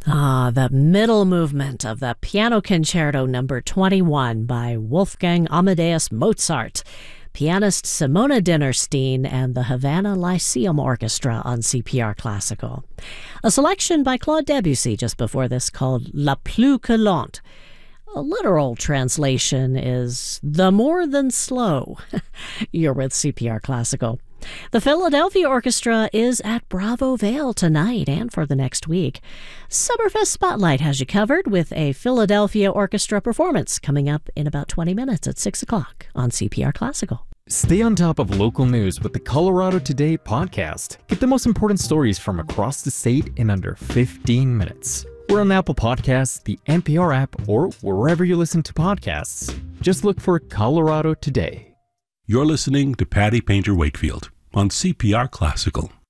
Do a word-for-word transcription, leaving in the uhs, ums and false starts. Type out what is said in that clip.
Ah, the middle movement of the Piano Concerto number twenty-one by Wolfgang Amadeus Mozart, pianist Simona Dinnerstein, and the Havana Lyceum Orchestra on C P R Classical. A selection by Claude Debussy just before this called La Plus que Lente. A literal translation is the more than slow. You're with C P R Classical. The Philadelphia Orchestra is at Bravo Vale tonight and for the next week. Summerfest Spotlight has you covered with a Philadelphia Orchestra performance coming up in about twenty minutes at six o'clock on C P R Classical. Stay on top of local news with the Colorado Today podcast. Get the most important stories from across the state in under fifteen minutes. We're on Apple Podcasts, the N P R app, or wherever you listen to podcasts. Just look for Colorado Today. You're listening to Patty Painter Wakefield on C P R Classical.